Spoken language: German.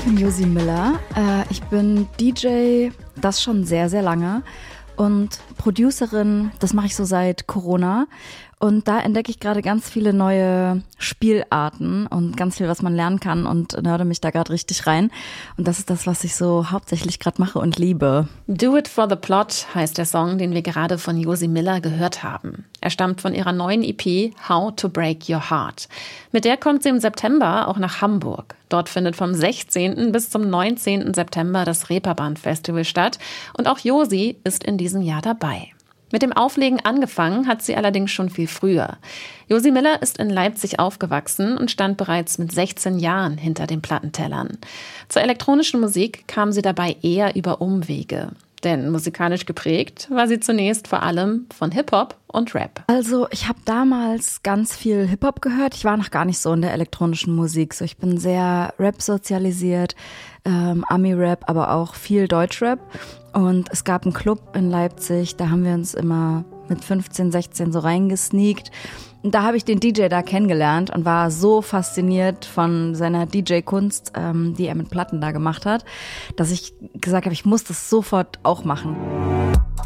Ich bin Josi Miller. Ich bin DJ, das schon sehr, sehr lange. Und Producerin, das mache ich so seit Corona. Und da entdecke ich gerade ganz viele neue Spielarten und ganz viel, was man lernen kann und nörde mich da gerade richtig rein. Und das ist das, was ich so hauptsächlich gerade mache und liebe. Do It for the Plot heißt der Song, den wir gerade von Josi Miller gehört haben. Er stammt von ihrer neuen EP How to Break Your Heart. Mit der kommt sie im September auch nach Hamburg. Dort findet vom 16. bis zum 19. September das Reeperbahn Festival statt. Und auch Josi ist in diesem Jahr dabei. Mit dem Auflegen angefangen hat sie allerdings schon viel früher. Josi Miller ist in Leipzig aufgewachsen und stand bereits mit 16 Jahren hinter den Plattentellern. Zur elektronischen Musik kam sie dabei eher über Umwege. Denn musikalisch geprägt war sie zunächst vor allem von Hip-Hop und Rap. Also ich habe damals ganz viel Hip-Hop gehört. Ich war noch gar nicht so in der elektronischen Musik. So, ich bin sehr Rap sozialisiert, Ami-Rap, aber auch viel Deutschrap. Und es gab einen Club in Leipzig, da haben wir uns immer mit 15, 16 so reingesneakt. Und da habe ich den DJ da kennengelernt und war so fasziniert von seiner DJ-Kunst, die er mit Platten da gemacht hat, dass ich gesagt habe, ich muss das sofort auch machen.